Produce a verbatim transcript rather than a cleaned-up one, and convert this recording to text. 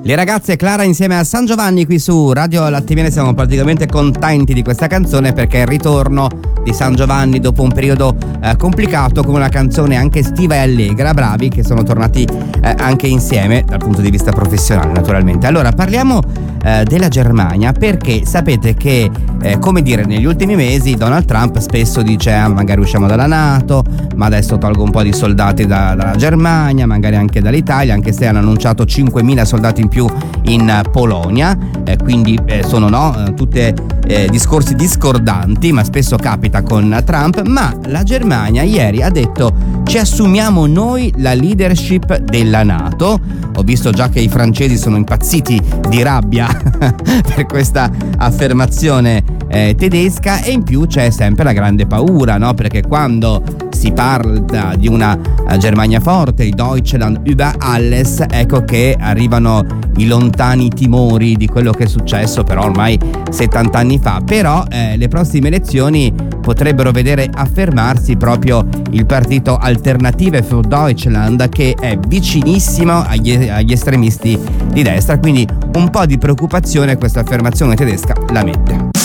Le ragazze Clara insieme a San Giovanni qui su Radio Latte Miele. Siamo praticamente contenti di questa canzone perché è il ritorno di San Giovanni dopo un periodo eh, complicato, con una canzone anche estiva e allegra. Bravi che sono tornati eh, anche insieme dal punto di vista professionale, naturalmente. Allora parliamo eh, della Germania, perché sapete che eh, come dire, negli ultimi mesi Donald Trump spesso dice ah, magari usciamo dalla NATO, ma adesso tolgo un po' di soldati da, dalla Germania, magari anche dall'Italia, anche se hanno annunciato cinquemila soldati in più in Polonia, eh, quindi eh, sono no, tutte eh, discorsi discordanti, ma spesso capita con Trump. Ma la Germania ieri ha detto ci assumiamo noi la leadership della NATO. Ho visto già che i francesi sono impazziti di rabbia per questa affermazione eh, tedesca, e in più c'è sempre la grande paura, no? Perché quando si parla di una Germania forte, di Deutschland über alles, ecco che arrivano i lontani timori di quello che è successo però ormai settanta anni fa. Però eh, le prossime elezioni potrebbero vedere affermarsi proprio il partito Alternative für Deutschland, che è vicinissimo agli, agli estremisti di destra, quindi un po' di preoccupazione questa affermazione tedesca la mette.